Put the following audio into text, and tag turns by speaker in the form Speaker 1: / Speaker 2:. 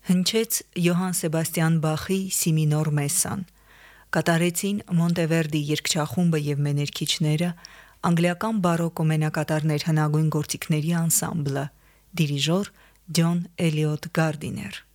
Speaker 1: Հնչեց Յոհան Սեբաստիան Բախի Սի մինոր մեսսան, կատարեցին Մոնտևերդի երգչախումբը եւ մեներքիչները, անգլիական բարոկո մենակատարներ հնագույն գործիքների անսամբլը, դիրիժոր Ջոն Էլիոտ Գարդիներ։